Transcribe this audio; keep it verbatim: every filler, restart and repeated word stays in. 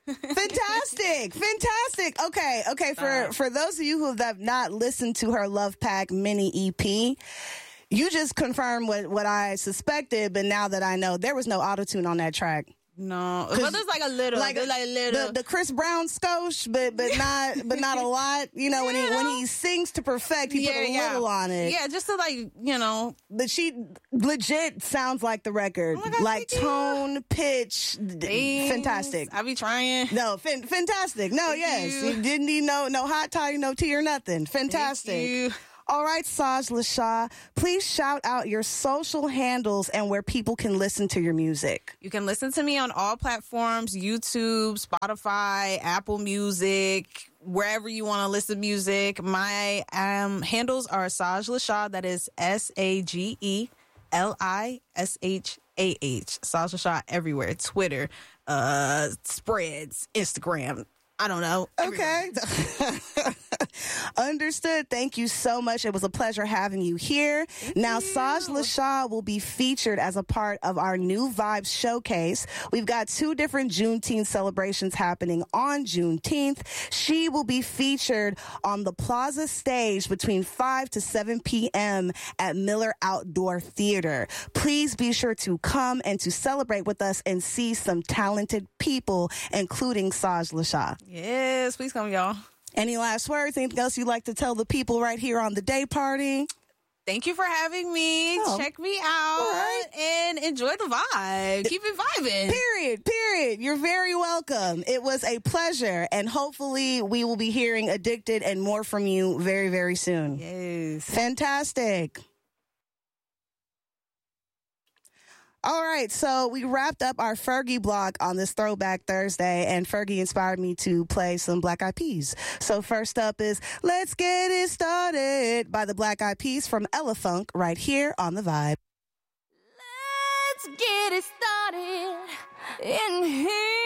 Fantastic. Fantastic. Okay. Okay. For, uh, for those of you who have not listened to her Love Pack mini E P, you just confirmed what, what I suspected, but now that I know, there was no auto-tune on that track. No, but there's like a little, like, like a little, the, the Chris Brown skosh, but but not but not a lot. You know, when he when he sings to perfect, he yeah, put a yeah. little on it. Yeah, just to like you know. But she legit sounds like the record, oh God, like tone, you. pitch, Thanks. fantastic. I be trying. No, fin- fantastic. No, Thank yes, you. you didn't need no no hot toddy, no tea or nothing. Fantastic. Thank you. All right, Saj LaShaw, please shout out your social handles and where people can listen to your music. You can listen to me on all platforms, YouTube, Spotify, Apple Music, wherever you want to listen to music. My um, handles are Saj LaShaw, that is S A G E L I S H A H. Saj LaShaw everywhere, Twitter, uh, Spreads, Instagram. I don't know. Okay. Understood. Thank you so much. It was a pleasure having you here. Thank now, you. Saj LaShaw will be featured as a part of our New Vibes Showcase. We've got two different Juneteenth celebrations happening on Juneteenth. She will be featured on the Plaza stage between five to seven p.m. at Miller Outdoor Theater. Please be sure to come and to celebrate with us and see some talented people, including Saj LaShaw. Yes, please come, y'all. Any last words? Anything else you'd like to tell the people right here on the day party? Thank you for having me. Oh. Check me out right. and enjoy the vibe. Keep it vibing. Period. Period. You're very welcome. It was a pleasure, and hopefully we will be hearing Addicted and more from you very, very soon. Yes. Fantastic. All right, so we wrapped up our Fergie block on this Throwback Thursday, and Fergie inspired me to play some Black Eyed Peas. So first up is Let's Get It Started by the Black Eyed Peas from Ella Funk right here on The Vibe. Let's get it started in here.